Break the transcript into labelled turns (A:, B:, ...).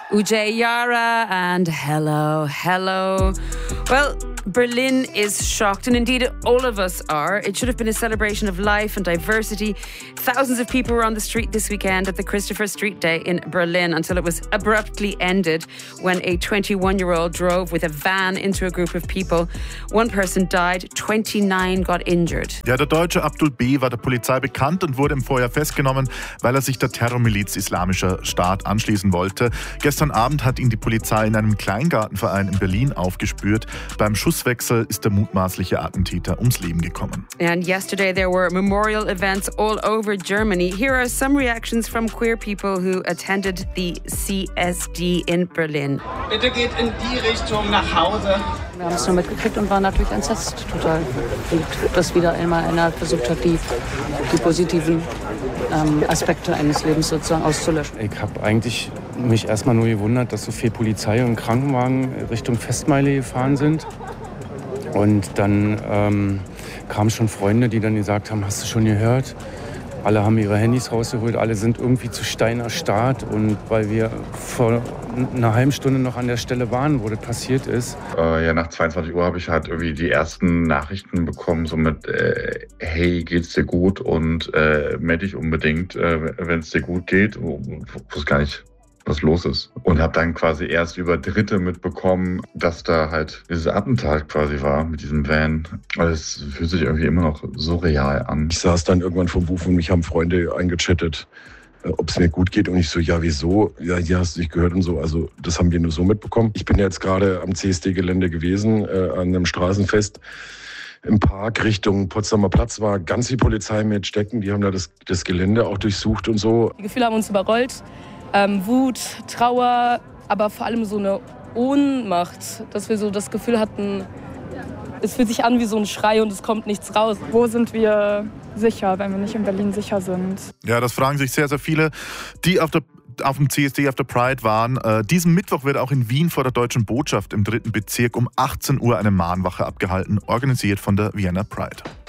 A: Ujay Yara and hello. Well, Berlin is shocked, and indeed all of us are. It should have been a celebration of life and diversity. Thousands of people were on the street this weekend at the Christopher Street Day in Berlin until it was abruptly ended when a 21-year-old drove with a van into a group of people. One person died, 29 got injured.
B: Ja, der Deutsche Abdul B. war der Polizei bekannt und wurde im Vorjahr festgenommen, weil er sich der Terrormiliz Islamischer Staat anschließen wollte. Gestern Abend hat ihn die Polizei in einem Kleingartenverein in Berlin aufgespürt. Beim Schusswechsel ist der mutmaßliche Attentäter ums Leben gekommen.
A: And yesterday there were memorial events all over Germany. Here are some reactions from queer people who attended the CSD in Berlin.
C: Bitte geht in die Richtung nach Hause.
D: Wir haben es nur mitgekriegt und waren natürlich entsetzt total. Und dass wieder einmal einer versucht hat, die positiven Aspekte eines Lebens sozusagen auszulöschen.
E: Ich habe eigentlich mich erstmal nur gewundert, dass so viel Polizei und Krankenwagen Richtung Festmeile gefahren sind. Und dann kamen schon Freunde, die dann gesagt haben, hast du schon gehört? Alle haben ihre Handys rausgeholt, alle sind irgendwie zu Stein erstarrt. Und weil wir vor einer halben Stunde noch an der Stelle waren, wo das passiert ist.
F: Nach 22 Uhr habe ich halt irgendwie die ersten Nachrichten bekommen, so mit hey, geht's dir gut? Und melde dich unbedingt, wenn es dir gut geht. Ich wusste gar nicht, was los ist. Und habe dann quasi erst über Dritte mitbekommen, dass da halt dieses Attentat quasi war mit diesem Van. Es fühlt sich irgendwie immer noch so real an.
G: Ich saß dann irgendwann vor dem Buch und mich haben Freunde eingechattet, ob es mir gut geht. Und ich so, ja, wieso? Ja, hier hast du dich gehört und so. Also das haben wir nur so mitbekommen. Ich bin jetzt gerade am CSD-Gelände gewesen, an einem Straßenfest. Im Park Richtung Potsdamer Platz war ganz viel Polizei mit Stecken. Die haben da das Gelände auch durchsucht und so.
H: Die Gefühle haben uns überrollt. Wut, Trauer, aber vor allem so eine Ohnmacht, dass wir so das Gefühl hatten, es fühlt sich an wie so ein Schrei und es kommt nichts raus.
I: Wo sind wir sicher, wenn wir nicht in Berlin sicher sind?
B: Ja, das fragen sich sehr, sehr viele, die auf dem CSD, auf der Pride waren. Diesen Mittwoch wird auch in Wien vor der Deutschen Botschaft im 3. Bezirk um 18 Uhr eine Mahnwache abgehalten, organisiert von der Vienna Pride.